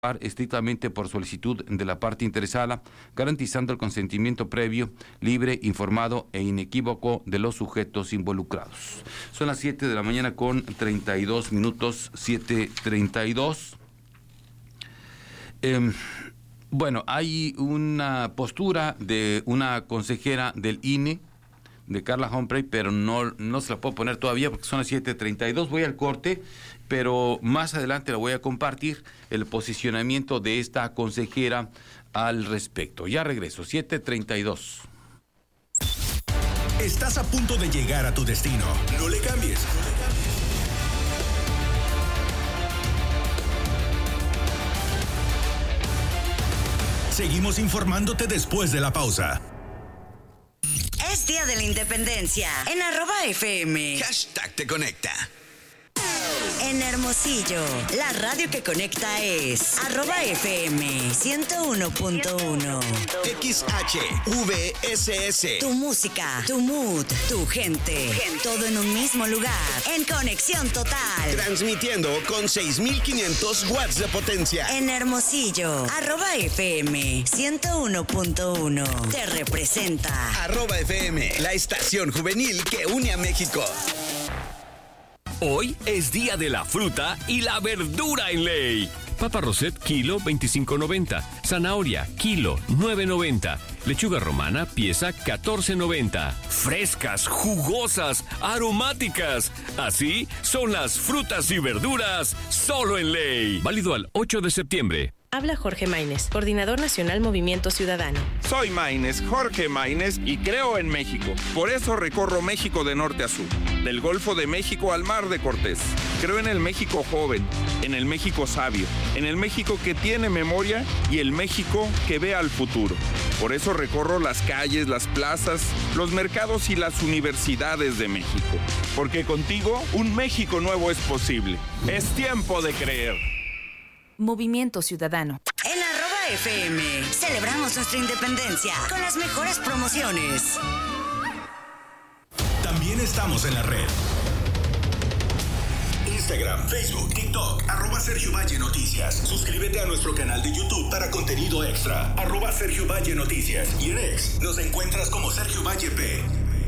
estrictamente por solicitud de la parte interesada, garantizando el consentimiento previo, libre, informado e inequívoco de los sujetos involucrados. Son las 7 de la mañana con 32 minutos, 7:32. Bueno, hay una postura de una consejera del INE, de Carla Humphrey, pero no se la puedo poner todavía porque son las 7:32, voy al corte, pero más adelante la voy a compartir el posicionamiento de esta consejera al respecto. Ya regreso, 7:32. Estás a punto de llegar a tu destino. No le cambies. Seguimos informándote después de la pausa. Es Día de la Independencia en @FM. Hashtag te conecta. En Hermosillo, la radio que conecta es @FM 101.1. XHVSS. Tu música, tu mood, tu gente. Todo en un mismo lugar. En conexión total. Transmitiendo con 6,500 watts de potencia. En Hermosillo, @FM 101.1. Te representa. @FM, la estación juvenil que une a México. Hoy es día de la fruta y la verdura en ley. Papa Roset, kilo 25.90. Zanahoria, kilo 9.90. Lechuga romana, pieza 14.90. Frescas, jugosas, aromáticas. Así son las frutas y verduras solo en ley. Válido al 8 de septiembre. Habla Jorge Maínez, Coordinador Nacional Movimiento Ciudadano. Soy Maínez, Jorge Maínez, y creo en México. Por eso recorro México de norte a sur, del Golfo de México al Mar de Cortés. Creo en el México joven, en el México sabio, en el México que tiene memoria y el México que ve al futuro. Por eso recorro las calles, las plazas, los mercados y las universidades de México. Porque contigo, un México nuevo es posible. Es tiempo de creer. Movimiento Ciudadano. En @FM celebramos nuestra independencia con las mejores promociones. También estamos en la red. Instagram, Facebook, TikTok, @Sergio Valle Noticias. Suscríbete a nuestro canal de YouTube para contenido extra. @Sergio Valle Noticias. Y en X nos encuentras como Sergio Valle P.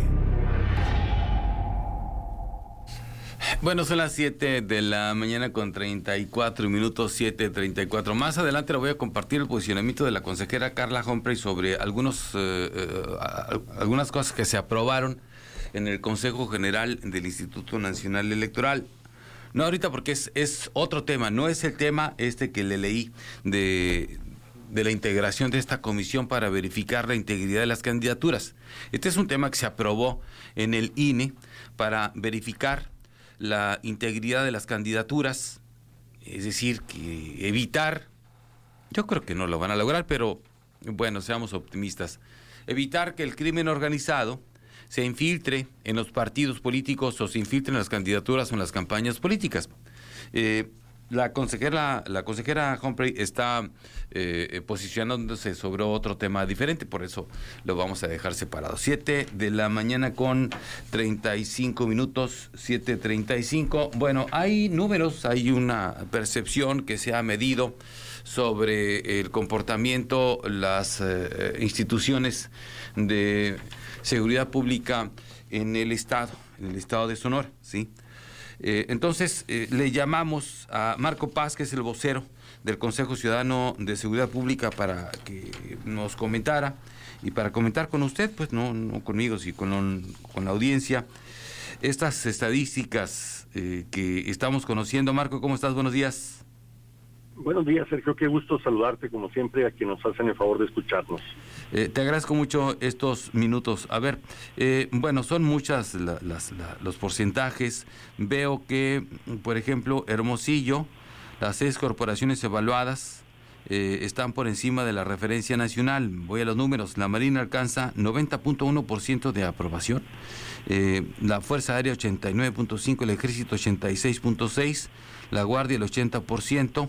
Bueno, son las 7 de la mañana con 34 minutos, 7:34. Más adelante le voy a compartir el posicionamiento de la consejera Carla Humphrey sobre algunas cosas que se aprobaron en el Consejo General del Instituto Nacional Electoral. No ahorita porque es otro tema, no es el tema que le leí de la integración de esta comisión para verificar la integridad de las candidaturas. Este es un tema que se aprobó en el INE para verificar la integridad de las candidaturas, es decir, que evitar, yo creo que no lo van a lograr, pero bueno, seamos optimistas, evitar que el crimen organizado se infiltre en los partidos políticos o se infiltre en las candidaturas o en las campañas políticas. La consejera Humphrey está posicionándose sobre otro tema diferente, por eso lo vamos a dejar separado. 7 de la mañana con 35 minutos, 7:35. Bueno, hay números, hay una percepción que se ha medido sobre el comportamiento, las instituciones de seguridad pública en el estado de Sonora, ¿sí? Entonces, le llamamos a Marco Paz, que es el vocero del Consejo Ciudadano de Seguridad Pública, para que nos comentara y para comentar con usted, pues no conmigo, sino con la audiencia, estas estadísticas que estamos conociendo. Marco, ¿cómo estás? Buenos días. Buenos días, Sergio, qué gusto saludarte como siempre a quienes nos hacen el favor de escucharnos. Te agradezco mucho estos minutos. A ver, bueno, son muchas los porcentajes. Veo que, por ejemplo, Hermosillo, las 6 corporaciones evaluadas están por encima de la referencia nacional. Voy a los números. La Marina alcanza 90.1% de aprobación, la Fuerza Aérea 89.5%, el Ejército 86.6%, la Guardia el 80%,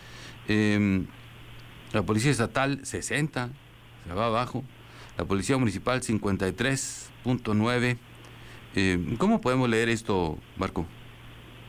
la Policía Estatal 60%, se va abajo, la Policía Municipal 53.9%. ¿Cómo podemos leer esto, Marco?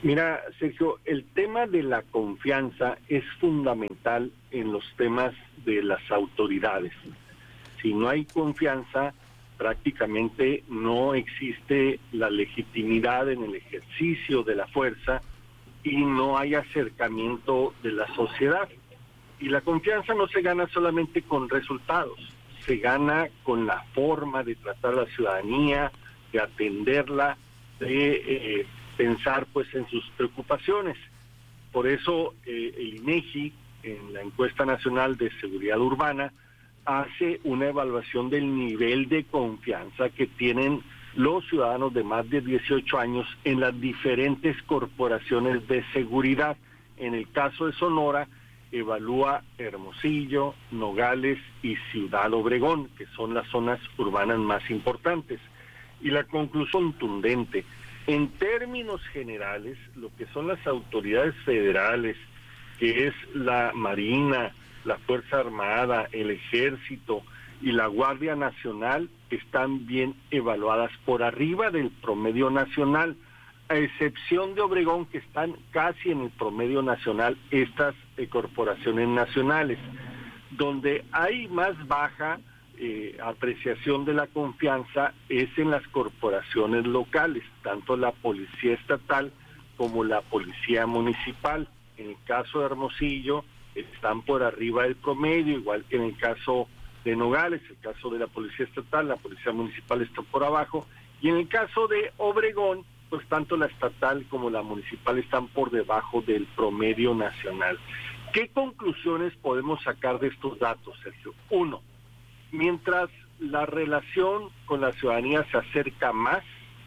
Mira, Sergio, el tema de la confianza es fundamental en los temas de las autoridades. Si no hay confianza, prácticamente no existe la legitimidad en el ejercicio de la fuerza y no hay acercamiento de la sociedad. Y la confianza no se gana solamente con resultados, se gana con la forma de tratar a la ciudadanía, de atenderla, de pensar pues en sus preocupaciones. Por eso el INEGI, en la encuesta nacional de seguridad urbana, hace una evaluación del nivel de confianza que tienen los ciudadanos de más de 18 años en las diferentes corporaciones de seguridad. En el caso de Sonora, evalúa Hermosillo, Nogales y Ciudad Obregón, que son las zonas urbanas más importantes. Y la conclusión contundente, en términos generales, lo que son las autoridades federales, que es la Marina, la Fuerza Armada, el Ejército y la Guardia Nacional, están bien evaluadas por arriba del promedio nacional, a excepción de Obregón, que están casi en el promedio nacional estas corporaciones nacionales. Donde hay más baja apreciación de la confianza es en las corporaciones locales, tanto la policía estatal como la policía municipal. En el caso de Hermosillo están por arriba del promedio, igual que en el caso de Nogales, el caso de la policía estatal, la policía municipal está por abajo, y en el caso de Obregón, pues tanto la estatal como la municipal están por debajo del promedio nacional. ¿Qué conclusiones podemos sacar de estos datos, Sergio? Uno, mientras la relación con la ciudadanía se acerca más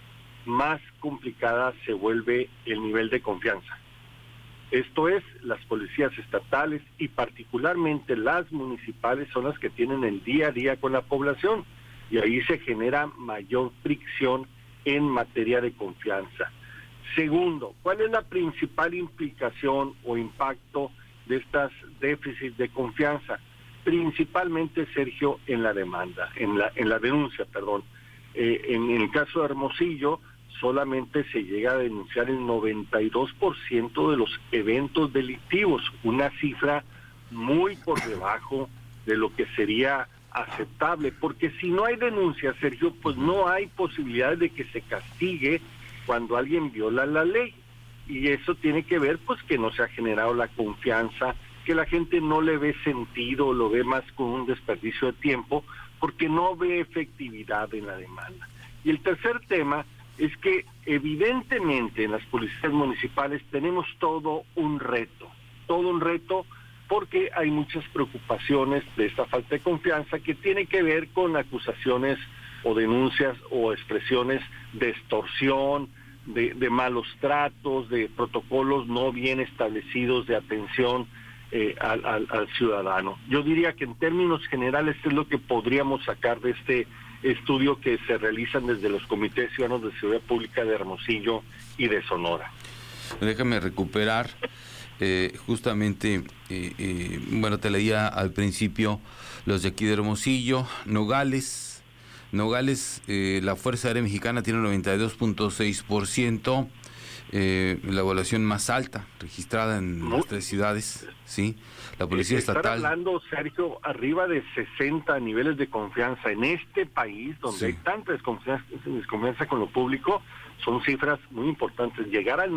complicada se vuelve el nivel de confianza. Esto es, las policías estatales y particularmente las municipales son las que tienen el día a día con la población y ahí se genera mayor fricción en materia de confianza. Segundo, ¿cuál es la principal implicación o impacto de estas déficits de confianza? Principalmente, Sergio, en la demanda, en la denuncia, perdón. En el caso de Hermosillo, solamente se llega a denunciar el 92% de los eventos delictivos, una cifra muy por debajo de lo que sería aceptable, porque si no hay denuncia, Sergio, pues no hay posibilidad de que se castigue cuando alguien viola la ley, y eso tiene que ver pues que no se ha generado la confianza, que la gente no le ve sentido, lo ve más como un desperdicio de tiempo, porque no ve efectividad en la demanda. Y el tercer tema es que evidentemente en las policías municipales tenemos todo un reto porque hay muchas preocupaciones de esta falta de confianza que tiene que ver con acusaciones o denuncias o expresiones de extorsión, de malos tratos, de protocolos no bien establecidos de atención al ciudadano. Yo diría que en términos generales es lo que podríamos sacar de este estudio que se realizan desde los comités ciudadanos de seguridad pública de Hermosillo y de Sonora. Déjame recuperar justamente, bueno, te leía al principio los de aquí de Hermosillo, Nogales, la Fuerza Aérea Mexicana tiene un 92.6%, la evaluación más alta registrada en las tres ciudades, ¿sí? La Policía Estatal... Están hablando, Sergio, arriba de 60 niveles de confianza en este país, donde hay tanta desconfianza con lo público, son cifras muy importantes. Llegar al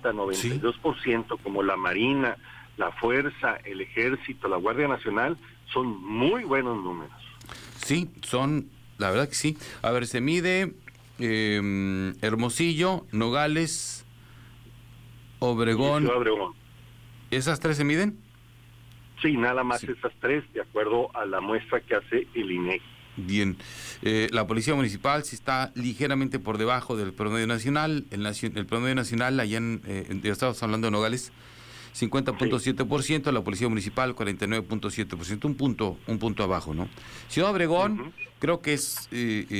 92% como la Marina, la Fuerza, el Ejército, la Guardia Nacional, son muy buenos números. Sí, son, la verdad que sí. A ver, se mide Hermosillo, Nogales, Obregón. ¿Esas tres se miden? Sí, nada más esas tres, de acuerdo a la muestra que hace el INEGI. Bien, la Policía Municipal sí está ligeramente por debajo del promedio nacional. El promedio nacional, allá estamos hablando de Nogales, 50.7%, la Policía Municipal 49.7%, un punto abajo, ¿no? Ciudad Obregón, creo que es,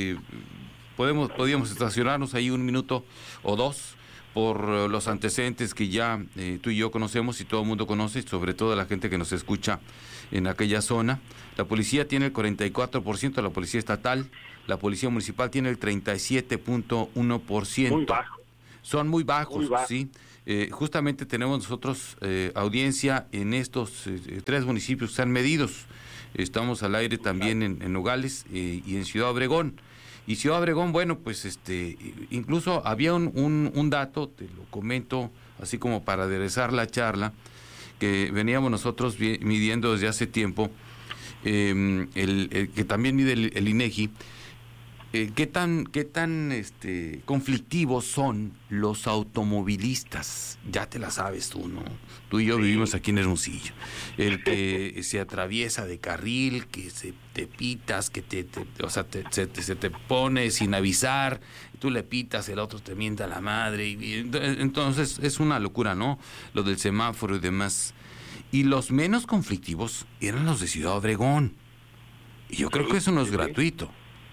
podíamos estacionarnos ahí un minuto o dos, por los antecedentes que ya tú y yo conocemos y todo el mundo conoce, sobre todo la gente que nos escucha en aquella zona. La policía tiene el 44%, la policía estatal, la policía municipal tiene el 37.1%. Muy bajo. Son muy bajos, sí. Justamente tenemos nosotros audiencia en estos 3 municipios que están medidos. Estamos al aire también en Nogales y en Ciudad Obregón. Y Ciudad Obregón, bueno, pues incluso había un dato, te lo comento, así como para aderezar la charla, que veníamos nosotros midiendo desde hace tiempo, que también mide el INEGI. ¿Qué tan conflictivos son los automovilistas? Ya te la sabes tú, ¿no? Tú y yo vivimos aquí en Hermosillo. El que se atraviesa de carril, que te pitas, que se te pone sin avisar, tú le pitas, el otro te mienta la madre. Entonces es una locura, ¿no? Lo del semáforo y demás. Y los menos conflictivos eran los de Ciudad Obregón. Y yo creo que eso no es gratuito.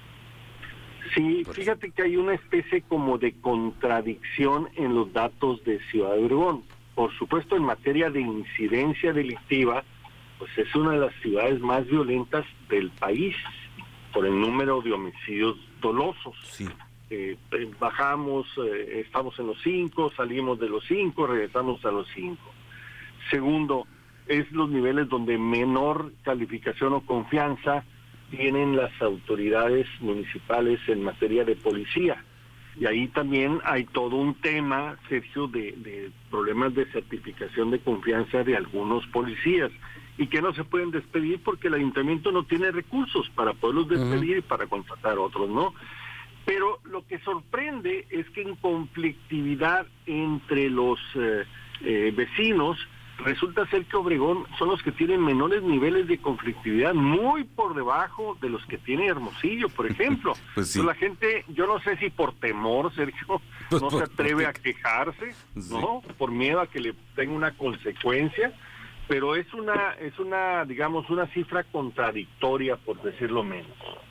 Sí, fíjate que hay una especie como de contradicción en los datos de Ciudad Obregón. Por supuesto, en materia de incidencia delictiva, pues es una de las ciudades más violentas del país por el número de homicidios dolosos. Sí. Bajamos, estamos en los 5, salimos de los 5, regresamos a los 5. Segundo, es los niveles donde menor calificación o confianza tienen las autoridades municipales en materia de policía. Y ahí también hay todo un tema, Sergio, de problemas de certificación de confianza de algunos policías y que no se pueden despedir porque el ayuntamiento no tiene recursos para poderlos despedir y para contratar otros, ¿no? Pero lo que sorprende es que en conflictividad entre los vecinos, resulta ser que Obregón son los que tienen menores niveles de conflictividad, muy por debajo de los que tiene Hermosillo, por ejemplo. Pues sí. La gente, yo no sé si por temor, Sergio, no se atreve a quejarse, ¿no? Por miedo a que le tenga una consecuencia, pero es una, digamos, una cifra contradictoria, por decirlo menos.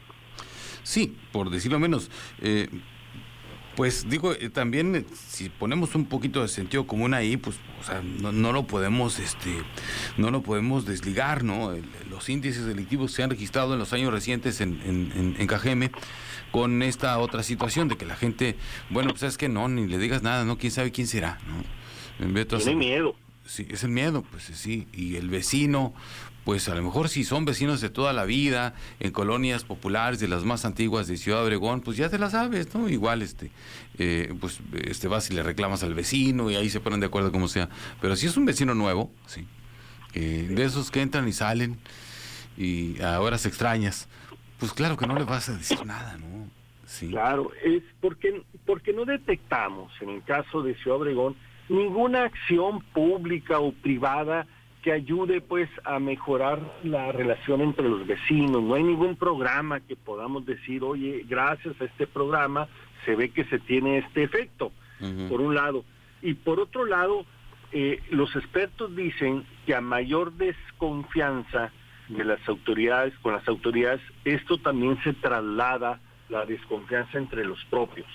Sí, por decirlo menos. Pues digo, también si ponemos un poquito de sentido común ahí, pues, o sea, no lo podemos desligar, ¿no? Los índices delictivos se han registrado en los años recientes en Cajeme con esta otra situación de que la gente, bueno, pues es que no, ni le digas nada, ¿no? ¿Quién sabe quién será, ¿no? Tiene miedo. Sí, es el miedo, pues sí, y el vecino, pues a lo mejor si son vecinos de toda la vida, en colonias populares de las más antiguas de Ciudad Obregón, pues ya te la sabes, ¿no? Igual, vas y le reclamas al vecino y ahí se ponen de acuerdo como sea. Pero si es un vecino nuevo, sí, de esos que entran y salen y a horas extrañas, pues claro que no le vas a decir nada, ¿no? Sí. Claro, es porque no detectamos, en el caso de Ciudad Obregón, ninguna acción pública o privada que ayude pues a mejorar la relación entre los vecinos. No hay ningún programa que podamos decir, oye, gracias a este programa se ve que se tiene este efecto, por un lado. Y por otro lado, los expertos dicen que a mayor desconfianza de las autoridades con las autoridades, esto también se traslada la desconfianza entre los propios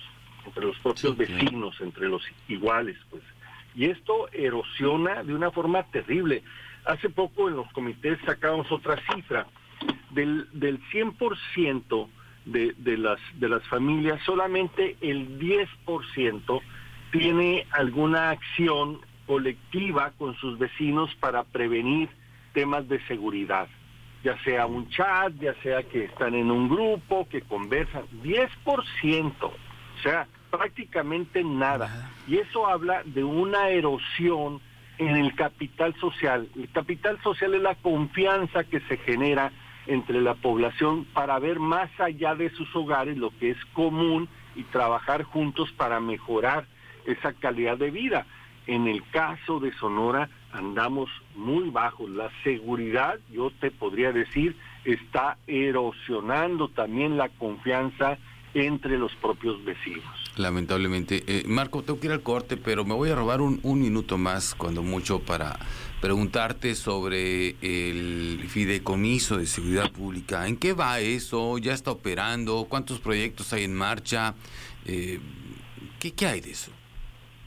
vecinos, entre los iguales, pues. Y esto erosiona de una forma terrible. Hace poco en los comités sacamos otra cifra. Del 100% de las familias, solamente el 10% tiene alguna acción colectiva con sus vecinos para prevenir temas de seguridad. Ya sea un chat, ya sea que están en un grupo, que conversan. 10%. O sea, prácticamente nada. Y eso habla de una erosión en el capital social. El capital social es la confianza que se genera entre la población para ver más allá de sus hogares lo que es común y trabajar juntos para mejorar esa calidad de vida. En el caso de Sonora andamos muy bajos. La seguridad, yo te podría decir, está erosionando también la confianza entre los propios vecinos. Lamentablemente. Marco, tengo que ir al corte, pero me voy a robar un minuto más, cuando mucho, para preguntarte sobre el fideicomiso de seguridad pública. ¿En qué va eso? ¿Ya está operando? ¿Cuántos proyectos hay en marcha? ¿Qué hay de eso?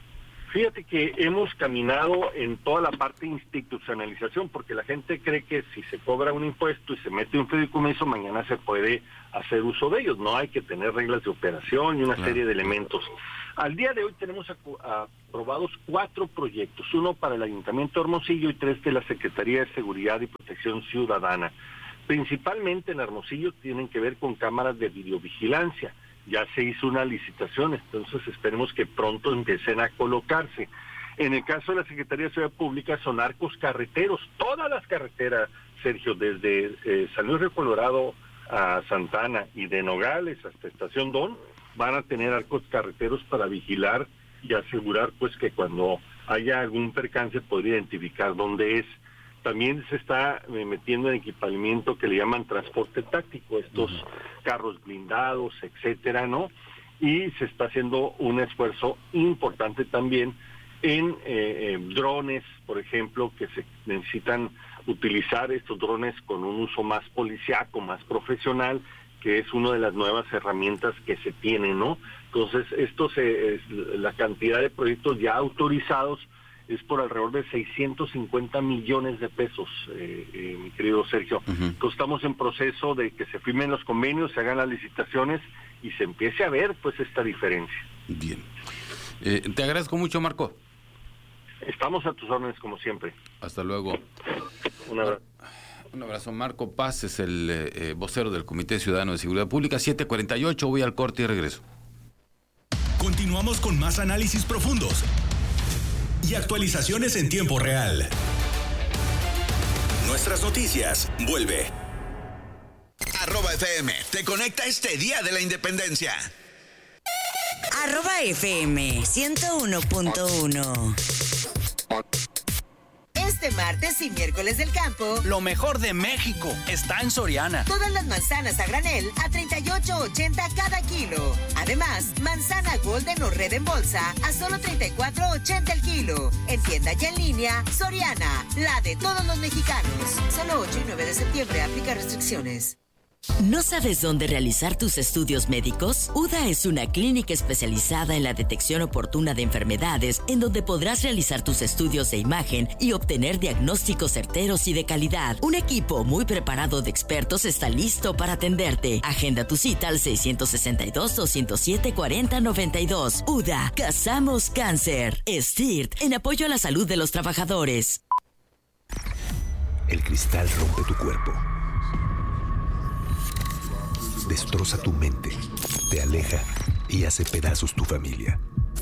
Fíjate que hemos caminado en toda la parte de institucionalización, porque la gente cree que si se cobra un impuesto y se mete un fideicomiso, mañana se puede hacer uso de ellos. No hay que tener reglas de operación y una serie de elementos. Al día de hoy tenemos aprobados 4 proyectos, 1 para el Ayuntamiento de Hermosillo y 3 de la Secretaría de Seguridad y Protección Ciudadana. Principalmente en Hermosillo tienen que ver con cámaras de videovigilancia. Ya se hizo una licitación, entonces esperemos que pronto empiecen a colocarse. En el caso de la Secretaría de Seguridad Pública son arcos carreteros, todas las carreteras, Sergio, desde San Luis Río Colorado a Santana y de Nogales hasta Estación Don, van a tener arcos carreteros para vigilar y asegurar pues que cuando haya algún percance poder identificar dónde es. También se está metiendo en equipamiento que le llaman transporte táctico, estos carros blindados, etcétera, ¿no? Y se está haciendo un esfuerzo importante también en drones, por ejemplo, que se necesitan utilizar estos drones con un uso más policíaco, más profesional, que es una de las nuevas herramientas que se tienen, ¿no? Entonces, la cantidad de proyectos ya autorizados es por alrededor de 650 millones de pesos, mi querido Sergio. Entonces estamos en proceso de que se firmen los convenios, se hagan las licitaciones y se empiece a ver pues esta diferencia. Bien. Te agradezco mucho, Marco. Estamos a tus órdenes como siempre. Hasta luego. Un abrazo. Un abrazo. Marco Paz es el vocero del Comité Ciudadano de Seguridad Pública. 7:48, voy al corte y regreso. Continuamos con más análisis profundos y actualizaciones en tiempo real. Nuestras noticias, vuelve. @FM, te conecta este Día de la Independencia. @FM 101.1. Este martes y miércoles del campo, lo mejor de México está en Soriana. Todas las manzanas a granel a $38.80 cada kilo. Además, manzana Golden o Red en bolsa a solo $34.80 el kilo. En tienda y en línea, Soriana, la de todos los mexicanos. Solo 8 y 9 de septiembre, aplica restricciones. ¿No sabes dónde realizar tus estudios médicos? UDA es una clínica especializada en la detección oportuna de enfermedades, en donde podrás realizar tus estudios de imagen y obtener diagnósticos certeros y de calidad. Un equipo muy preparado de expertos está listo para atenderte. Agenda tu cita al 662-207-4092. UDA, cazamos cáncer. STIRT, en apoyo a la salud de los trabajadores. El cristal rompe tu cuerpo. Destroza tu mente, te aleja y hace pedazos tu familia.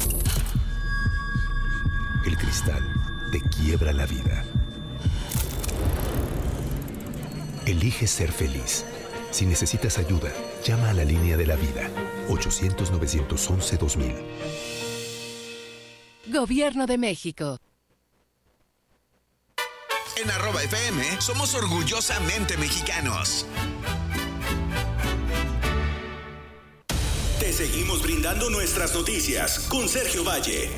El cristal te quiebra la vida. Elige ser feliz. Si necesitas ayuda, llama a la línea de la vida, 800-911-2000. Gobierno de México. En @FM somos orgullosamente mexicanos. Te seguimos brindando nuestras noticias con Sergio Valle.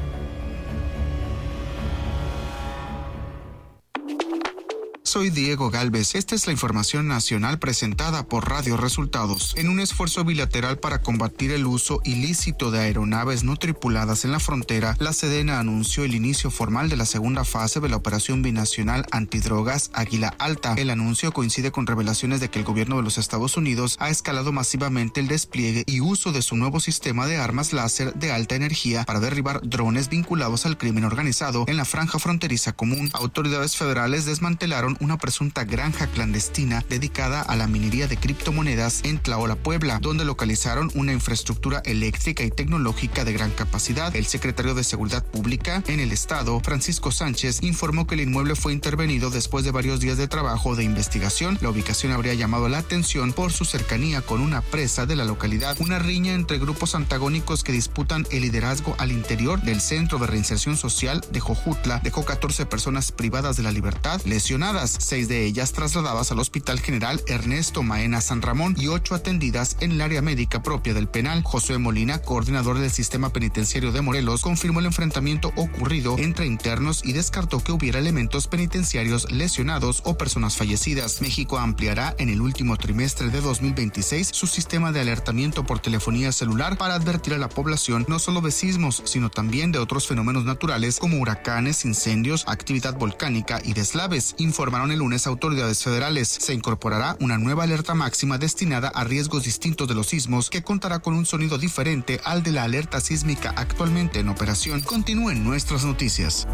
Soy Diego Galvez. Esta es la información nacional presentada por Radio Resultados. En un esfuerzo bilateral para combatir el uso ilícito de aeronaves no tripuladas en la frontera, la Sedena anunció el inicio formal de la segunda fase de la operación binacional antidrogas Águila Alta. El anuncio coincide con revelaciones de que el gobierno de los Estados Unidos ha escalado masivamente el despliegue y uso de su nuevo sistema de armas láser de alta energía para derribar drones vinculados al crimen organizado en la franja fronteriza común. Autoridades federales desmantelaron una presunta granja clandestina dedicada a la minería de criptomonedas en Tlaola, Puebla, donde localizaron una infraestructura eléctrica y tecnológica de gran capacidad. El secretario de Seguridad Pública en el estado, Francisco Sánchez, informó que el inmueble fue intervenido después de varios días de trabajo de investigación. La ubicación habría llamado la atención por su cercanía con una presa de la localidad. Una riña entre grupos antagónicos que disputan el liderazgo al interior del Centro de Reinserción Social de Jojutla dejó 14 personas privadas de la libertad, lesionadas. detenidas, 6 de ellas trasladadas al Hospital General Ernesto Maena San Ramón y 8 atendidas en el área médica propia del penal. Josué Molina, coordinador del Sistema Penitenciario de Morelos, confirmó el enfrentamiento ocurrido entre internos y descartó que hubiera elementos penitenciarios lesionados o personas fallecidas. México ampliará en el último trimestre de 2026 su sistema de alertamiento por telefonía celular para advertir a la población no solo de sismos, sino también de otros fenómenos naturales como huracanes, incendios, actividad volcánica y deslaves, informaron el lunes autoridades federales. Se incorporará una nueva alerta máxima destinada a riesgos distintos de los sismos que contará con un sonido diferente al de la alerta sísmica actualmente en operación. Continúen nuestras noticias.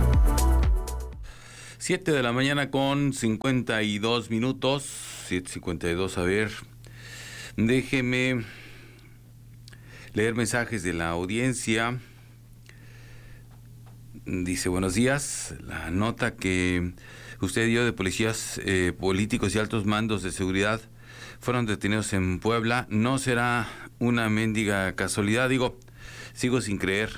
7 de la mañana con 52 minutos. 7:52, a ver. Déjeme leer mensajes de la audiencia. Dice, buenos días. La nota que usted dio de policías, políticos y altos mandos de seguridad fueron detenidos en Puebla, ¿no será una mendiga casualidad? Digo, sigo sin creer.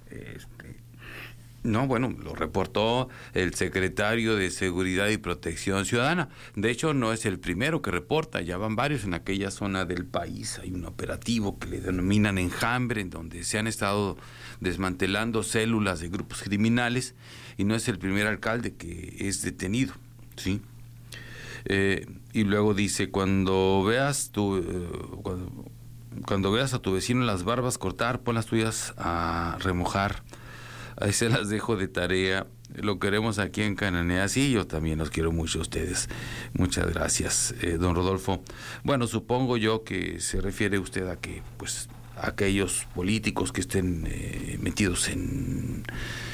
No, bueno, lo reportó el secretario de Seguridad y Protección Ciudadana. De hecho, no es el primero que reporta, ya van varios en aquella zona del país. Hay un operativo que le denominan Enjambre, en donde se han estado desmantelando células de grupos criminales, y no es el primer alcalde que es detenido, ¿sí? Y luego dice, cuando veas a tu vecino las barbas cortar, pon las tuyas a remojar. Ahí se las dejo de tarea. Lo queremos aquí en Cananea. Sí, yo también los quiero mucho a ustedes. Muchas gracias, don Rodolfo. Bueno, supongo yo que se refiere usted a que, pues, aquellos políticos que estén metidos en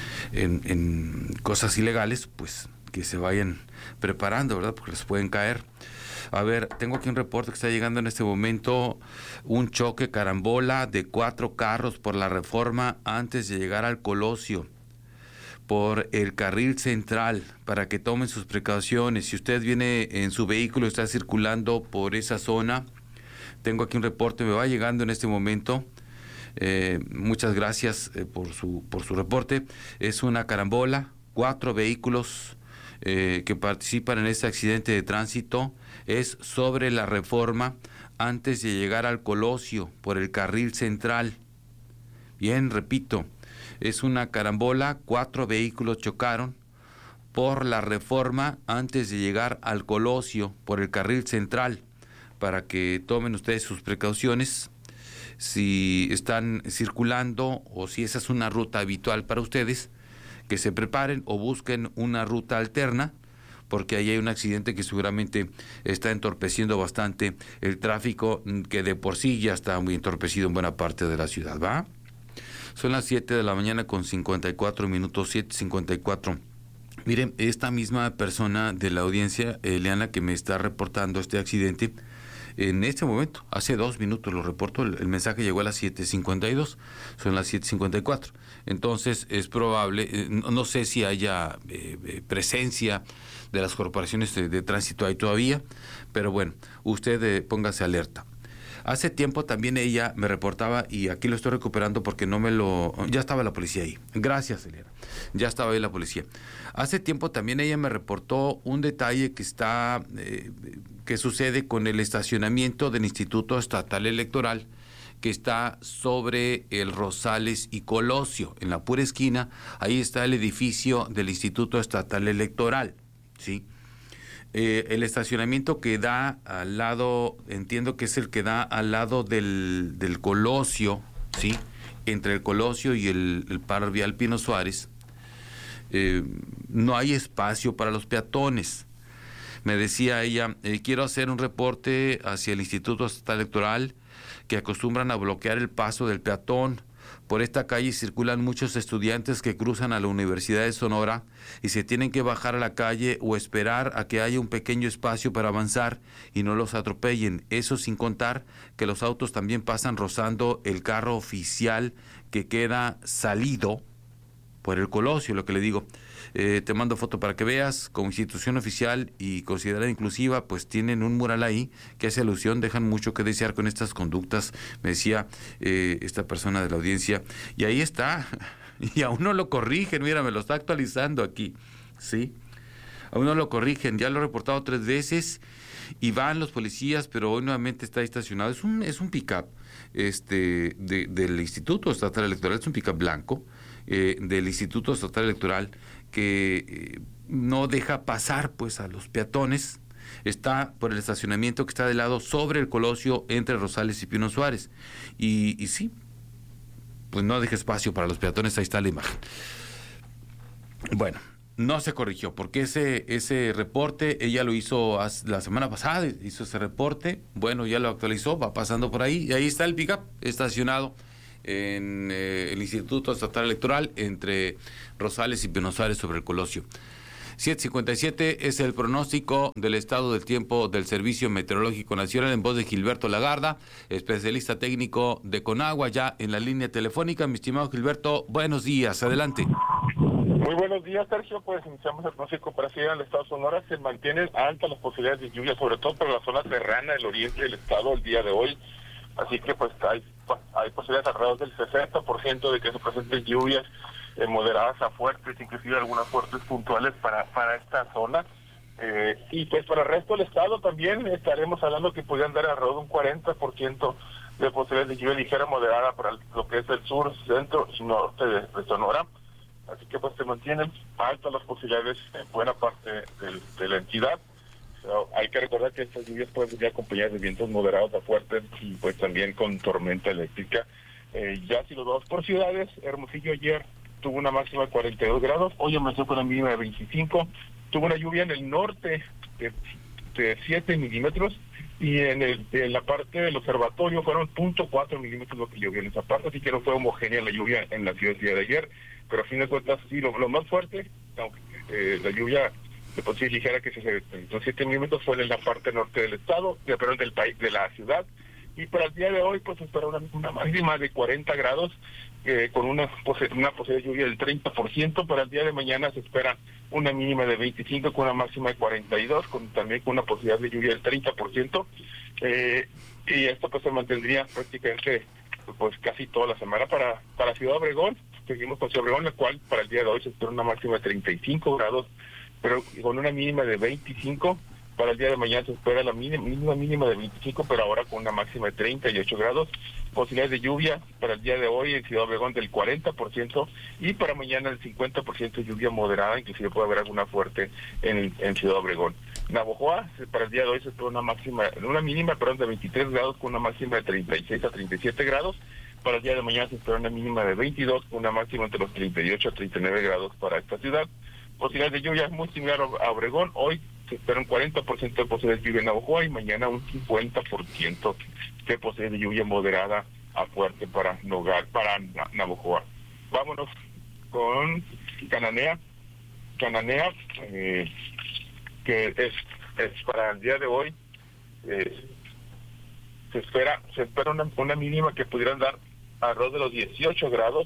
cosas ilegales, pues, que se vayan preparando, ¿verdad? Porque les pueden caer. A ver, tengo aquí un reporte que está llegando en este momento. Un choque carambola de 4 carros por la Reforma antes de llegar al Colosio, por el carril central, para que tomen sus precauciones. Si usted viene en su vehículo, está circulando por esa zona, tengo aquí un reporte, me va llegando en este momento. Muchas gracias por su reporte. Es una carambola, 4 vehículos que participan en este accidente de tránsito. Es sobre la Reforma antes de llegar al Colosio por el carril central. Bien, repito, es una carambola, 4 vehículos chocaron por la Reforma antes de llegar al Colosio por el carril central, para que tomen ustedes sus precauciones si están circulando o si esa es una ruta habitual para ustedes, que se preparen o busquen una ruta alterna, porque ahí hay un accidente que seguramente está entorpeciendo bastante el tráfico, que de por sí ya está muy entorpecido en buena parte de la ciudad, ¿va? Son las 7 de la mañana con 54 minutos, 7:54. Miren, esta misma persona de la audiencia, Eliana, que me está reportando este accidente, en este momento, hace 2 minutos lo reporto, el mensaje llegó a las 7:52, son las 7:54. Entonces es probable, no sé si haya presencia de las corporaciones de tránsito ahí todavía, pero bueno, usted póngase alerta. Hace tiempo también ella me reportaba, y aquí lo estoy recuperando porque ya estaba la policía ahí. Gracias, Elena. Ya estaba ahí la policía. Hace tiempo también ella me reportó un detalle que sucede con el estacionamiento del Instituto Estatal Electoral, que está sobre el Rosales y Colosio, en la pura esquina. Ahí está el edificio del Instituto Estatal Electoral, ¿sí? El estacionamiento que da al lado, entiendo que es el que da al lado del Colosio, ¿sí? Entre el Colosio y el Paro Vial Pino Suárez, no hay espacio para los peatones. Me decía ella, quiero hacer un reporte hacia el Instituto Estatal Electoral, que acostumbran a bloquear el paso del peatón. Por esta calle circulan muchos estudiantes que cruzan a la Universidad de Sonora y se tienen que bajar a la calle o esperar a que haya un pequeño espacio para avanzar y no los atropellen. Eso sin contar que los autos también pasan rozando el carro oficial que queda salido por el Colosio, lo que le digo. Te mando foto para que veas. Como institución oficial y considerada inclusiva, pues tienen un mural ahí que hace alusión, dejan mucho que desear con estas conductas, me decía esta persona de la audiencia, y ahí está, y aún no lo corrigen, mira, me lo está actualizando aquí, ¿sí? Aún no lo corrigen, ya lo he reportado 3 veces y van los policías, pero hoy nuevamente está estacionado. Es un pick-up del Instituto Estatal Electoral, es un pick-up blanco del Instituto Estatal Electoral que no deja pasar pues a los peatones. Está por el estacionamiento que está de lado sobre el Colosio entre Rosales y Pino Suárez. Y sí, pues no deja espacio para los peatones, ahí está la imagen. Bueno, no se corrigió, porque ese reporte, ella lo hizo la semana pasada, hizo ese reporte, bueno, ya lo actualizó, va pasando por ahí, y ahí está el pick-up estacionado en el Instituto Estatal Electoral, entre Rosales y Pino Suárez sobre el Colosio. 7:57 es el pronóstico del estado del tiempo del Servicio Meteorológico Nacional en voz de Gilberto Lagarda, especialista técnico de Conagua, ya en la línea telefónica. Mi estimado Gilberto, buenos días, adelante. Muy buenos días, Sergio. Pues iniciamos el pronóstico para seguir al estado de Sonora. Se mantienen altas las posibilidades de lluvia, sobre todo para la zona serrana del oriente del estado el día de hoy. Así que pues hay posibilidades alrededor del 60% de que se presenten lluvias moderadas a fuertes, inclusive algunas fuertes puntuales para esta zona. Y pues para el resto del estado también estaremos hablando que podrían dar alrededor de un 40% de posibilidades de lluvia ligera moderada para lo que es el sur, centro y norte de Sonora. Así que pues se mantienen altas las posibilidades en buena parte de la entidad. Hay que recordar que estas lluvias pueden venir acompañadas de vientos moderados a fuertes y pues también con tormenta eléctrica. Ya si lo vemos por ciudades, Hermosillo ayer tuvo una máxima de 42 grados, hoy amaneció con una mínima de 25, tuvo una lluvia en el norte de 7 milímetros y en la parte del observatorio fueron 0.4 milímetros lo que llovió en esa parte, así que no fue homogénea la lluvia en la ciudad de ayer, pero a fin de cuentas sí, lo más fuerte, aunque la lluvia de por sí ligera que se los 7 milímetros fue en la parte norte del estado, perdón, del país, de la ciudad, y para el día de hoy pues se espera una máxima de 40 grados, con una posibilidad de lluvia del 30%, para el día de mañana se espera una mínima de 25 con una máxima de 42, también con una posibilidad de lluvia del 30%, y esto pues se mantendría prácticamente pues casi toda la semana para Ciudad Obregón. Seguimos con Ciudad Obregón, la cual para el día de hoy se espera una máxima de 35 grados, pero con una mínima de 25. Para el día de mañana se espera la mínima de 25, pero ahora con una máxima de 38 grados. Posibilidades de lluvia para el día de hoy en Ciudad Obregón del 40% y para mañana el 50% de lluvia moderada, inclusive puede haber alguna fuerte en Ciudad Obregón. Navojoa, para el día de hoy se espera una mínima de 23 grados con una máxima de 36 a 37 grados. Para el día de mañana se espera una mínima de 22 con una máxima entre los 38 a 39 grados para esta ciudad. Posibilidades de lluvia muy similar a Obregón. Hoy se espera un 40% de posibilidades de lluvia en Navojoa y mañana un 50% de posibilidades de lluvia moderada a fuerte para Navojoa. Vámonos con Cananea. Cananea, que es para el día de hoy, se espera una mínima que pudieran dar alrededor de los 18 grados,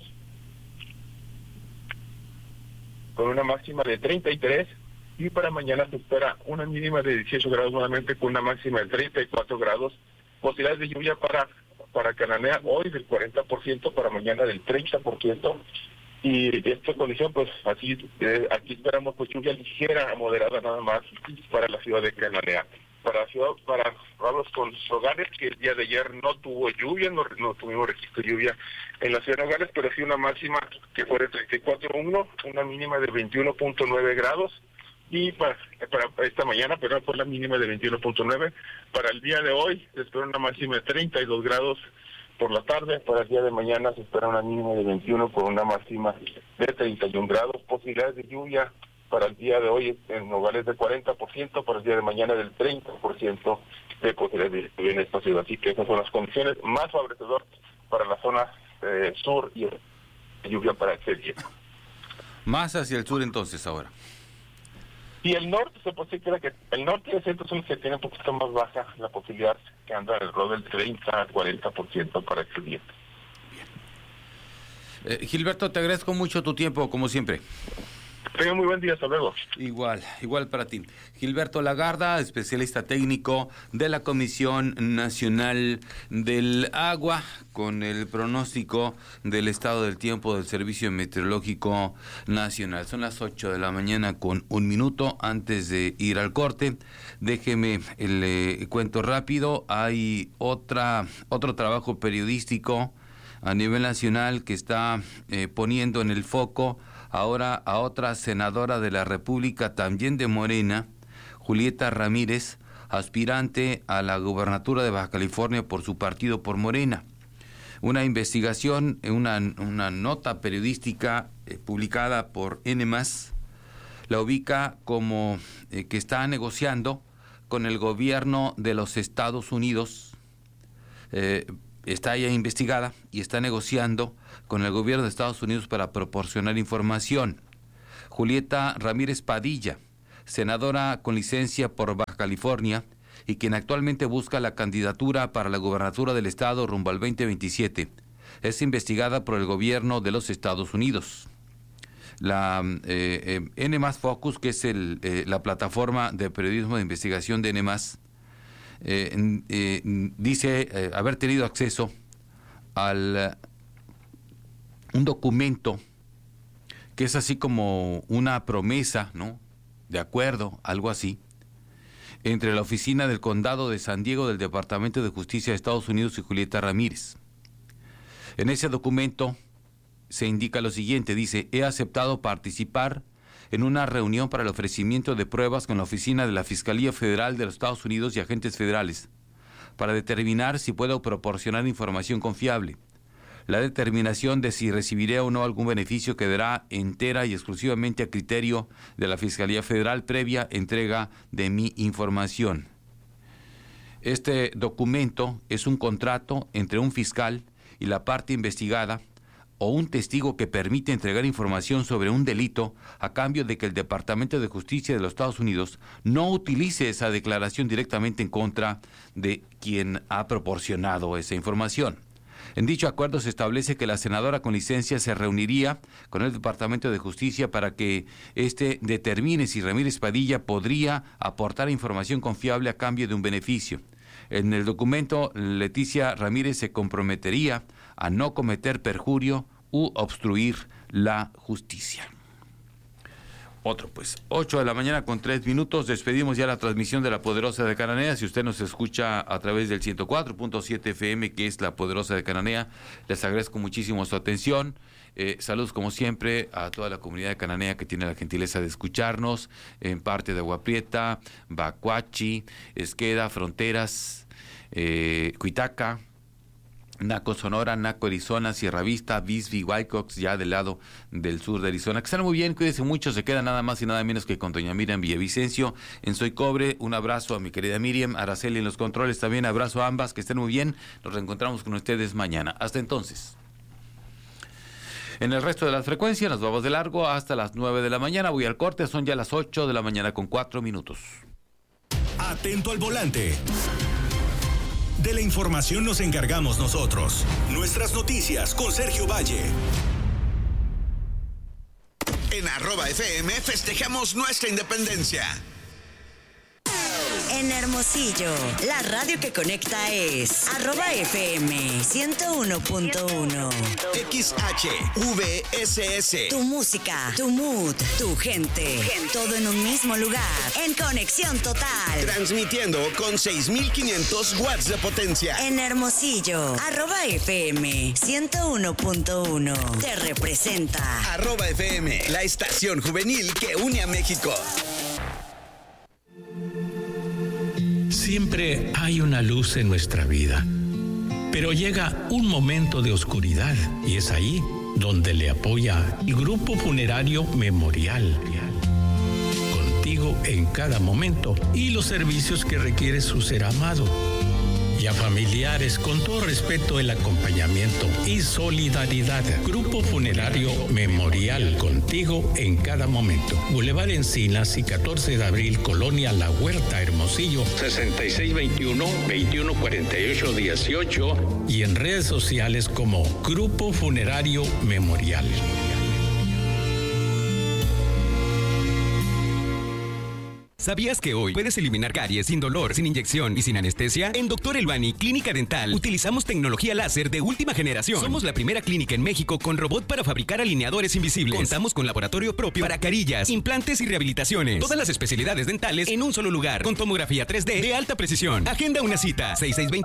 con una máxima de 33, y para mañana se espera una mínima de 18 grados nuevamente con una máxima de 34 grados. Posibilidades de lluvia para Cananea hoy del 40%, para mañana del 30%, y esta condición pues aquí esperamos pues lluvia ligera, moderada nada más para la ciudad de Cananea. Vamos con Nogales, que el día de ayer no tuvo lluvia, no tuvimos registro de lluvia en la ciudad de Nogales, pero sí una máxima que fue de 34.1, una mínima de 21.9 grados, y para esta mañana, pero fue la mínima de 21.9. Para el día de hoy se espera una máxima de 32 grados por la tarde, para el día de mañana se espera una mínima de 21 con una máxima de 31 grados. Posibilidades de lluvia para el día de hoy en Nogales del 40%, para el día de mañana del 30% de posibilidades de lluvia en esta ciudad. Así que esas son las condiciones más favorecedoras para la zona sur y lluvia para este día. Más hacia el sur entonces ahora. Y el norte, se puede decir que el norte y el centro son los que tienen un poquito más baja la posibilidad, que anda alrededor del 30 a 40% para este día. Gilberto, te agradezco mucho tu tiempo, como siempre. Tenga muy buen día, hasta luego. Igual para ti. Gilberto Lagarda, especialista técnico de la Comisión Nacional del Agua, con el pronóstico del estado del tiempo del Servicio Meteorológico Nacional. Son las 8 de la mañana con 1 minuto. Antes de ir al corte, déjeme le cuento rápido. Hay otro trabajo periodístico a nivel nacional que está poniendo en el foco ahora a otra senadora de la República, también de Morena, Julieta Ramírez, aspirante a la gubernatura de Baja California por su partido, por Morena. Una investigación, una nota periodística publicada por N+, la ubica como que está negociando con el gobierno de los Estados Unidos, está ya investigada y está negociando con el gobierno de Estados Unidos para proporcionar información. Julieta Ramírez Padilla, senadora con licencia por Baja California y quien actualmente busca la candidatura para la gubernatura del estado rumbo al 2027, es investigada por el gobierno de los Estados Unidos. La N+ Focus, que es la plataforma de periodismo de investigación de N+, dice haber tenido acceso a un documento que es así como una promesa, ¿no?, de acuerdo, algo así, entre la oficina del Condado de San Diego del Departamento de Justicia de Estados Unidos y Julieta Ramírez. En ese documento se indica lo siguiente, dice: he aceptado participar en una reunión para el ofrecimiento de pruebas con la oficina de la Fiscalía Federal de los Estados Unidos y agentes federales para determinar si puedo proporcionar información confiable. La determinación de si recibiré o no algún beneficio quedará entera y exclusivamente a criterio de la Fiscalía Federal previa entrega de mi información. Este documento es un contrato entre un fiscal y la parte investigada o un testigo que permite entregar información sobre un delito a cambio de que el Departamento de Justicia de los Estados Unidos no utilice esa declaración directamente en contra de quien ha proporcionado esa información. En dicho acuerdo se establece que la senadora con licencia se reuniría con el Departamento de Justicia para que éste determine si Ramírez Padilla podría aportar información confiable a cambio de un beneficio. En el documento, Leticia Ramírez se comprometería a no cometer perjurio u obstruir la justicia. 8 de la mañana con 3 minutos, despedimos ya la transmisión de La Poderosa de Cananea. Si usted nos escucha a través del 104.7 FM, que es La Poderosa de Cananea, les agradezco muchísimo su atención. Saludos como siempre a toda la comunidad de Cananea que tiene la gentileza de escucharnos, en parte de Agua Prieta, Bacuachi, Esqueda, Fronteras, Cuitaca, Naco Sonora, Naco Arizona, Sierra Vista, Bisbee, Whitecox, ya del lado del sur de Arizona. Que estén muy bien, cuídense mucho, se queda nada más y nada menos que con doña Miriam Villavicencio en Soy Cobre. Un abrazo a mi querida Miriam, Araceli en los controles también, abrazo a ambas, que estén muy bien, nos reencontramos con ustedes mañana. Hasta entonces. En el resto de las frecuencias nos vamos de largo hasta las 9 de la mañana, voy al corte, son ya las 8 de la mañana con 4 minutos. Atento al volante. De la información nos encargamos nosotros. Nuestras noticias con Sergio Valle. En @FM festejamos nuestra independencia. En Hermosillo, la radio que conecta es @FM 101.1. XHVSS. Tu música, tu mood, tu gente. Todo en un mismo lugar. En conexión total. Transmitiendo con 6,500 watts de potencia. En Hermosillo, @FM 101.1. Te representa. @FM, la estación juvenil que une a México. Siempre hay una luz en nuestra vida, pero llega un momento de oscuridad y es ahí donde le apoya el Grupo Funerario Memorial. Contigo en cada momento y los servicios que requiere su ser amado. Y a familiares, con todo respeto, el acompañamiento y solidaridad. Grupo Funerario Memorial, contigo en cada momento. Boulevard Encinas y 14 de abril, Colonia La Huerta, Hermosillo, 6621-2148-18 y en redes sociales como Grupo Funerario Memorial. ¿Sabías que hoy puedes eliminar caries sin dolor, sin inyección y sin anestesia? En Dr. Elbani Clínica Dental utilizamos tecnología láser de última generación. Somos la primera clínica en México con robot para fabricar alineadores invisibles. Contamos con laboratorio propio para carillas, implantes y rehabilitaciones. Todas las especialidades dentales en un solo lugar, con tomografía 3D de alta precisión. Agenda una cita,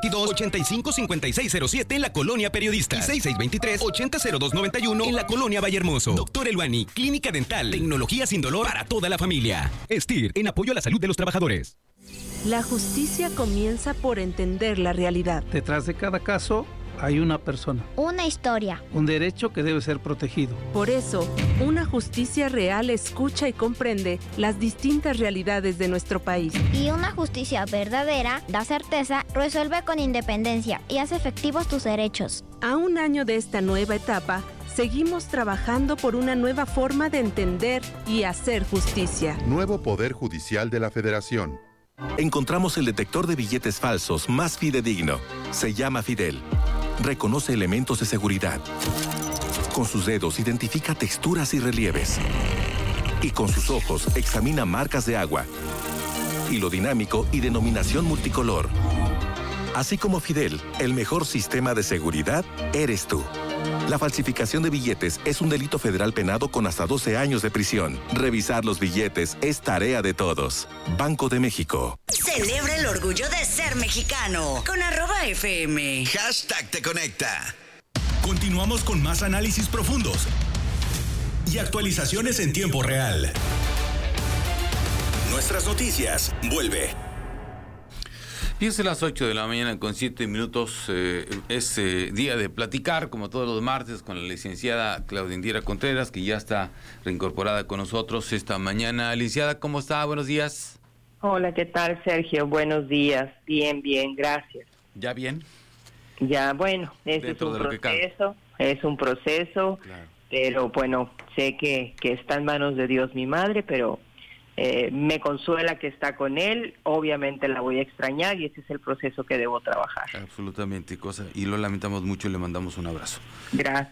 6622-855607 en la Colonia Periodista y 6623-800291 en la Colonia Vallehermoso. Dr. Elbani Clínica Dental, tecnología sin dolor para toda la familia. STIR, en apoyo a la salud de los trabajadores. La justicia comienza por entender la realidad. Detrás de cada caso hay una persona. Una historia. Un derecho que debe ser protegido. Por eso, una justicia real escucha y comprende las distintas realidades de nuestro país. Y una justicia verdadera da certeza, resuelve con independencia y hace efectivos tus derechos. A un año de esta nueva etapa, seguimos trabajando por una nueva forma de entender y hacer justicia. Nuevo Poder Judicial de la Federación. Encontramos el detector de billetes falsos más fidedigno. Se llama Fidel. Reconoce elementos de seguridad. Con sus dedos identifica texturas y relieves. Y con sus ojos examina marcas de agua. Hilo dinámico y denominación multicolor. Así como Fidel, el mejor sistema de seguridad eres tú. La falsificación de billetes es un delito federal penado con hasta 12 años de prisión. Revisar los billetes es tarea de todos. Banco de México. Celebra el orgullo de ser mexicano con @FM. Te conecta. Continuamos con más análisis profundos y actualizaciones en tiempo real. Nuestras noticias. Vuelve. Fíjense, las 8 de la mañana con 7 minutos, es día de platicar, como todos los martes, con la licenciada Claudia Indira Contreras, que ya está reincorporada con nosotros esta mañana. Licenciada, ¿cómo está? Buenos días. Hola, ¿qué tal, Sergio? Buenos días. Bien, gracias. ¿Ya bien? Ya, bueno, es un proceso, claro. Pero bueno, sé que está en manos de Dios mi madre, pero me consuela que está con él. Obviamente la voy a extrañar y ese es el proceso que debo trabajar. Absolutamente, y lo lamentamos mucho y le mandamos un abrazo. Gracias.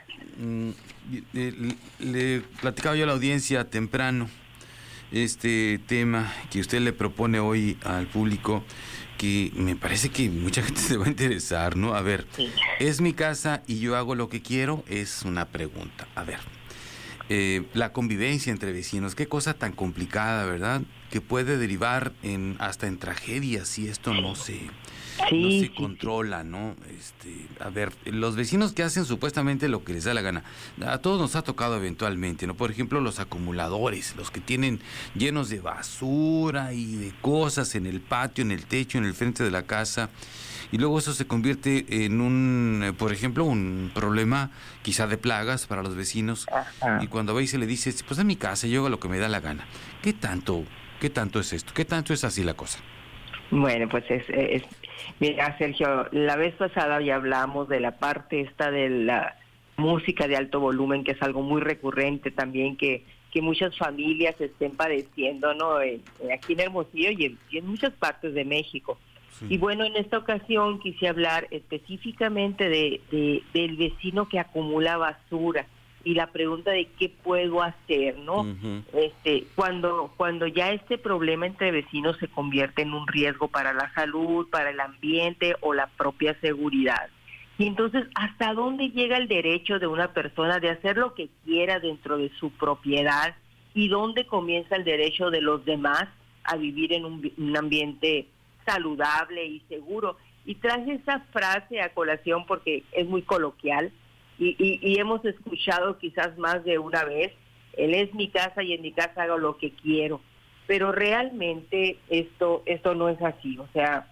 Le platicaba yo a la audiencia temprano este tema que usted le propone hoy al público, que me parece que mucha gente se va a interesar, ¿no? A ver, sí. ¿Es mi casa y yo hago lo que quiero? Es una pregunta. A ver, la convivencia entre vecinos, qué cosa tan complicada, ¿verdad? Que puede derivar hasta en tragedias si esto no se controla, ¿no? A ver, los vecinos que hacen supuestamente lo que les da la gana, a todos nos ha tocado eventualmente, ¿no? Por ejemplo, los acumuladores, los que tienen llenos de basura y de cosas en el patio, en el techo, en el frente de la casa. Y luego eso se convierte en por ejemplo, un problema quizá de plagas para los vecinos. Ajá. Y cuando va y se le dice, pues en mi casa yo hago lo que me da la gana. ¿Qué tanto es esto? ¿Qué tanto es así la cosa? Bueno, pues mira, Sergio, la vez pasada ya hablamos de la parte esta de la música de alto volumen, que es algo muy recurrente también, que muchas familias estén padeciendo, ¿no? Aquí en Hermosillo y en muchas partes de México. Sí. Y bueno, en esta ocasión quise hablar específicamente del vecino que acumula basura y la pregunta de qué puedo hacer, ¿no? Uh-huh. Cuando ya este problema entre vecinos se convierte en un riesgo para la salud, para el ambiente o la propia seguridad. Y entonces, ¿hasta dónde llega el derecho de una persona de hacer lo que quiera dentro de su propiedad? ¿Y dónde comienza el derecho de los demás a vivir en un ambiente saludable y seguro? Y traje esa frase a colación porque es muy coloquial y hemos escuchado quizás más de una vez: él es mi casa y en mi casa hago lo que quiero. Pero realmente esto no es así. O sea,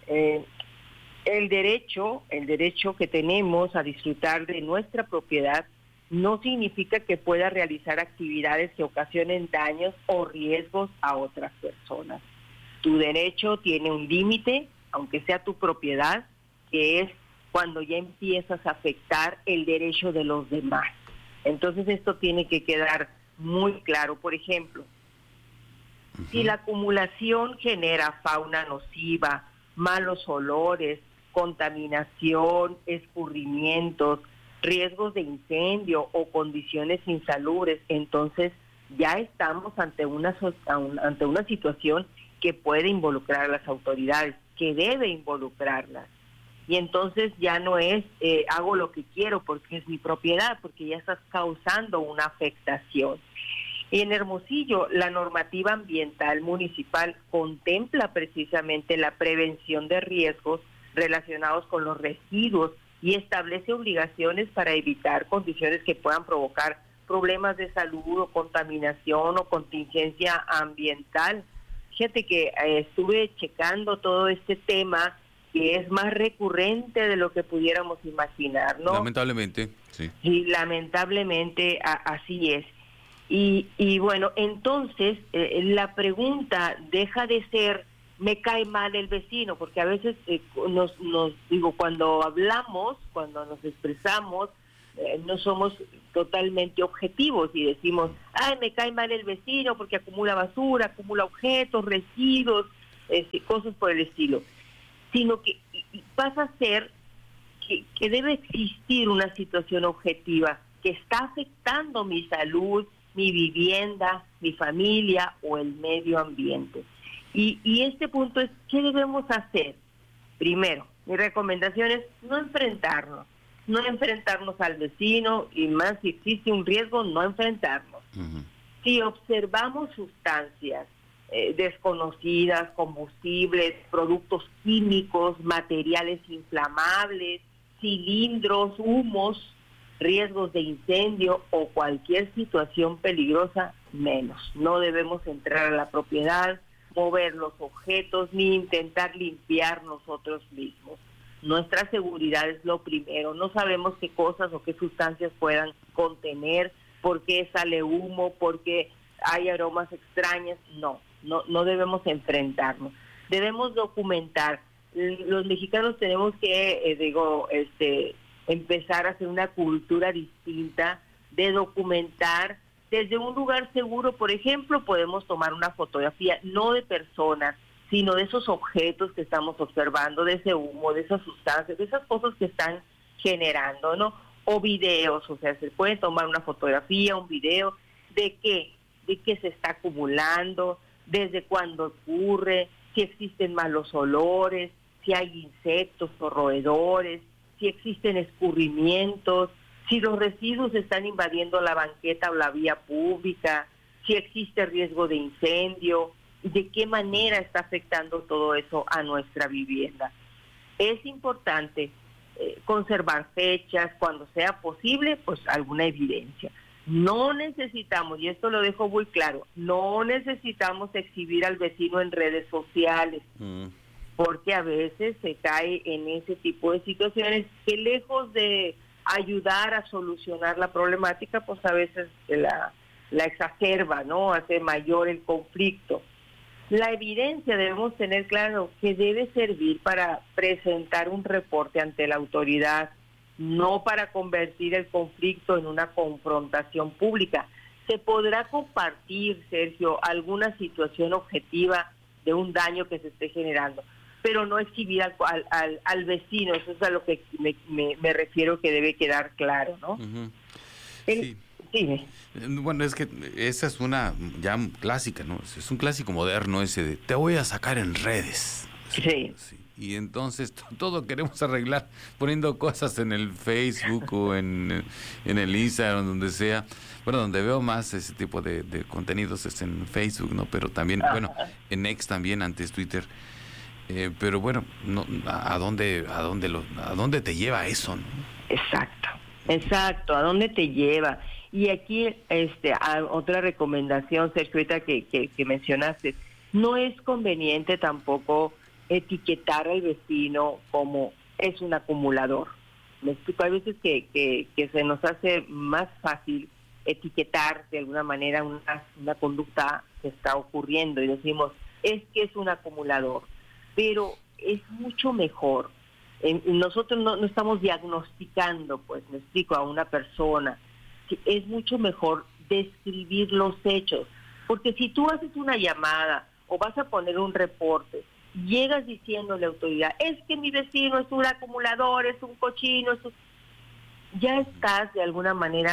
el derecho que tenemos a disfrutar de nuestra propiedad no significa que pueda realizar actividades que ocasionen daños o riesgos a otras personas. Tu derecho tiene un límite, aunque sea tu propiedad, que es cuando ya empiezas a afectar el derecho de los demás. Entonces esto tiene que quedar muy claro. Por ejemplo, si la acumulación genera fauna nociva, malos olores, contaminación, escurrimientos, riesgos de incendio o condiciones insalubres, entonces ya estamos ante una situación que puede involucrar a las autoridades, que debe involucrarlas. Y entonces ya no es hago lo que quiero porque es mi propiedad, porque ya estás causando una afectación. En Hermosillo, la normativa ambiental municipal contempla precisamente la prevención de riesgos relacionados con los residuos y establece obligaciones para evitar condiciones que puedan provocar problemas de salud o contaminación o contingencia ambiental. Fíjate que estuve checando todo este tema, que es más recurrente de lo que pudiéramos imaginar, ¿no? Lamentablemente, sí. Sí, lamentablemente así es. Y bueno, entonces la pregunta deja de ser, me cae mal el vecino, porque a veces cuando hablamos, cuando nos expresamos, no somos totalmente objetivos y decimos, ay, me cae mal el vecino porque acumula basura, acumula objetos, residuos, cosas por el estilo. Sino que pasa a ser que debe existir una situación objetiva que está afectando mi salud, mi vivienda, mi familia o el medio ambiente. Y este punto es, ¿qué debemos hacer? Primero, mi recomendación es no enfrentarnos al vecino, y más si existe un riesgo, no enfrentarnos. Uh-huh. Si observamos sustancias desconocidas, combustibles, productos químicos, materiales inflamables, cilindros, humos, riesgos de incendio o cualquier situación peligrosa, menos. No debemos entrar a la propiedad, mover los objetos, ni intentar limpiar nosotros mismos. Nuestra seguridad es lo primero. No sabemos qué cosas o qué sustancias puedan contener, por qué sale humo, por qué hay aromas extrañas. No debemos enfrentarnos. Debemos documentar. Los mexicanos tenemos que, empezar a hacer una cultura distinta de documentar desde un lugar seguro. Por ejemplo, podemos tomar una fotografía no de personas, sino de esos objetos que estamos observando, de ese humo, de esas sustancias, de esas cosas que están generando, ¿no? O videos, o sea, se puede tomar una fotografía, un video de qué se está acumulando, desde cuándo ocurre, si existen malos olores, si hay insectos o roedores, si existen escurrimientos, si los residuos están invadiendo la banqueta o la vía pública, si existe riesgo de incendio, de qué manera está afectando todo eso a nuestra vivienda. Es importante conservar fechas, cuando sea posible, pues alguna evidencia. No necesitamos, y esto lo dejo muy claro, no necesitamos exhibir al vecino en redes sociales, porque a veces se cae en ese tipo de situaciones que, lejos de ayudar a solucionar la problemática, pues a veces la exacerba, ¿no? Hace mayor el conflicto. La evidencia debemos tener claro que debe servir para presentar un reporte ante la autoridad, no para convertir el conflicto en una confrontación pública. Se podrá compartir, Sergio, alguna situación objetiva de un daño que se esté generando, pero no exhibir al vecino. Eso es a lo que me refiero, que debe quedar claro, ¿no? Uh-huh. Sí. Bueno, es que esa es una ya clásica, ¿no? Es un clásico moderno ese de te voy a sacar en redes. Sí. Y entonces todo queremos arreglar poniendo cosas en el Facebook o en el Instagram, donde sea. Bueno, donde veo más ese tipo de contenidos es en Facebook, ¿no? Pero también, bueno, en X también, antes Twitter. Pero bueno, no, ¿a dónde te lleva eso, no? Exacto, ¿a dónde te lleva? Y aquí otra recomendación, Sergio, ahorita que mencionaste, no es conveniente tampoco etiquetar al vecino como es un acumulador. Me explico, hay veces que se nos hace más fácil etiquetar de alguna manera una conducta que está ocurriendo y decimos, es que es un acumulador, pero es mucho mejor. Nosotros no estamos diagnosticando, pues, me explico, a una persona. Es mucho mejor describir los hechos, porque si tú haces una llamada o vas a poner un reporte, llegas diciendo a la autoridad, es que mi vecino es un acumulador, es un cochino, ya estás de alguna manera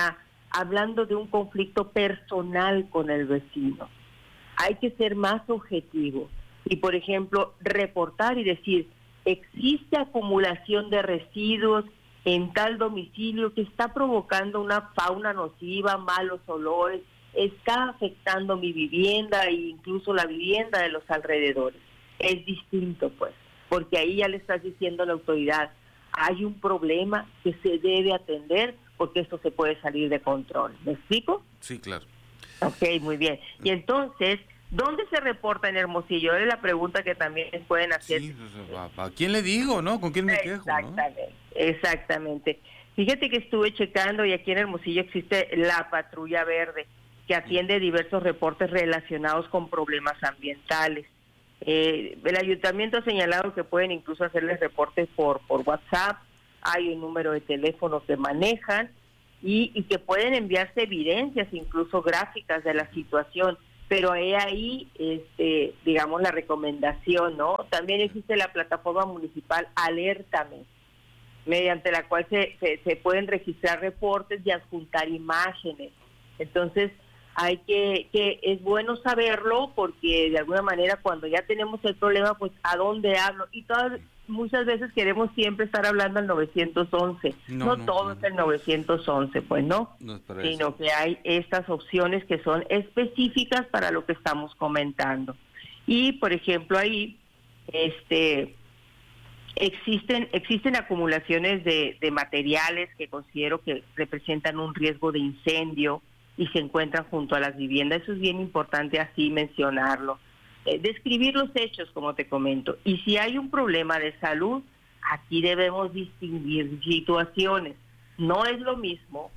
hablando de un conflicto personal con el vecino. Hay que ser más objetivo y, por ejemplo, reportar y decir, existe acumulación de residuos en tal domicilio que está provocando una fauna nociva, malos olores, está afectando mi vivienda e incluso la vivienda de los alrededores. Es distinto, pues, porque ahí ya le estás diciendo a la autoridad, hay un problema que se debe atender porque esto se puede salir de control. ¿Me explico? Sí, claro. Ok, muy bien. Y entonces, ¿dónde se reporta en Hermosillo? Es la pregunta que también pueden hacer. Sí, ¿a quién le digo, no? ¿Con quién me quejo? Exactamente, ¿no? Exactamente. Fíjate que estuve checando y aquí en Hermosillo existe la Patrulla Verde, que atiende diversos reportes relacionados con problemas ambientales. El ayuntamiento ha señalado que pueden incluso hacerles reportes por WhatsApp, hay un número de teléfono que manejan y que pueden enviarse evidencias, incluso gráficas de la situación, pero ahí, digamos, la recomendación, ¿no? También existe la plataforma municipal Alértame, mediante la cual se pueden registrar reportes y adjuntar imágenes. Entonces, es bueno saberlo porque de alguna manera cuando ya tenemos el problema, pues ¿a dónde hablo? Y muchas veces queremos siempre estar hablando al 911. No todo es el 911, pues no es sino eso. Que hay estas opciones que son específicas para lo que estamos comentando. Y por ejemplo ahí existen acumulaciones de materiales que considero que representan un riesgo de incendio y se encuentran junto a las viviendas. Eso es bien importante así mencionarlo. Describir los hechos, como te comento. Y si hay un problema de salud, aquí debemos distinguir situaciones. No es lo mismo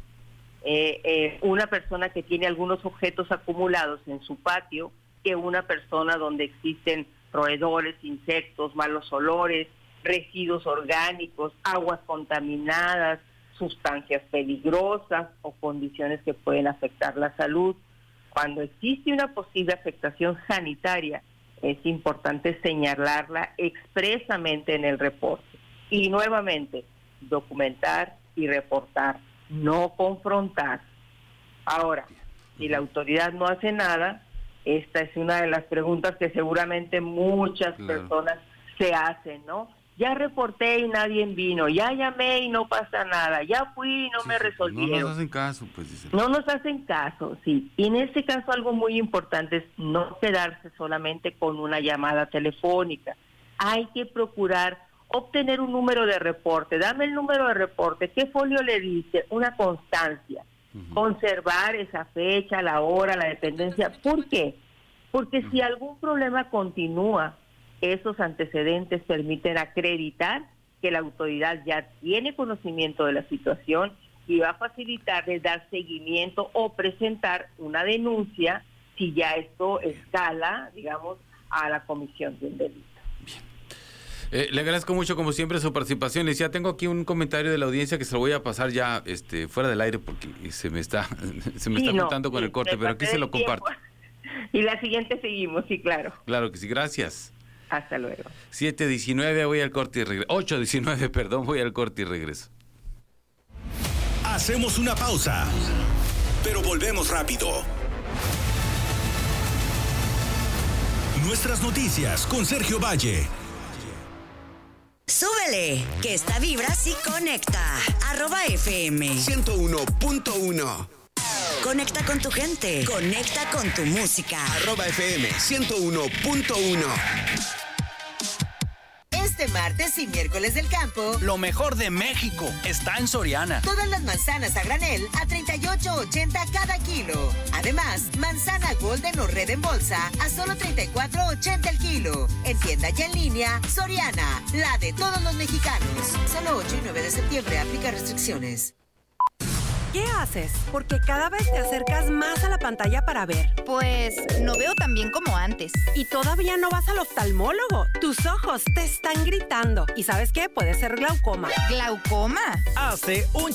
una persona que tiene algunos objetos acumulados en su patio que una persona donde existen roedores, insectos, malos olores, residuos orgánicos, aguas contaminadas, sustancias peligrosas o condiciones que pueden afectar la salud. Cuando existe una posible afectación sanitaria, es importante señalarla expresamente en el reporte. Y nuevamente, documentar y reportar, no confrontar. Ahora, si la autoridad no hace nada, esta es una de las preguntas que seguramente muchas personas se hacen, ¿no? Ya reporté y nadie vino, ya llamé y no pasa nada, ya fui y no me resolvieron. No nos hacen caso, pues dicen. No nos hacen caso, sí. Y en este caso algo muy importante es no quedarse solamente con una llamada telefónica. Hay que procurar obtener un número de reporte. Dame el número de reporte. ¿Qué folio le dice? Una constancia. Conservar esa fecha, la hora, la dependencia. ¿Por qué? Porque si algún problema continúa, esos antecedentes permiten acreditar que la autoridad ya tiene conocimiento de la situación y va a facilitarle dar seguimiento o presentar una denuncia si ya esto escala, digamos, a la comisión de un delito. Le agradezco mucho, como siempre, su participación. Les decía, tengo aquí un comentario de la audiencia que se lo voy a pasar ya fuera del aire porque se me está juntando con el corte, pero aquí se lo comparto. Y la siguiente seguimos, sí, claro. Claro que sí, gracias. Hasta luego. 7:19, voy al corte y regreso. 8:19, perdón, voy al corte y regreso. Hacemos una pausa, pero volvemos rápido. Nuestras noticias con Sergio Valle. Súbele, que esta vibra sí conecta. @FM 101.1. Conecta con tu gente. Conecta con tu música. @FM 101.1. Este martes y miércoles del campo, lo mejor de México está en Soriana. Todas las manzanas a granel a $38.80 cada kilo. Además, manzana Golden o Red en bolsa a solo $34.80 el kilo. En tienda y en línea, Soriana, la de todos los mexicanos. Solo 8 y 9 de septiembre, aplica restricciones. ¿Qué haces? Porque cada vez te acercas más a la pantalla para ver. Pues no veo tan bien como antes. Y todavía no vas al oftalmólogo. Tus ojos te están gritando. ¿Y sabes qué? Puede ser glaucoma. ¿Glaucoma? Hace un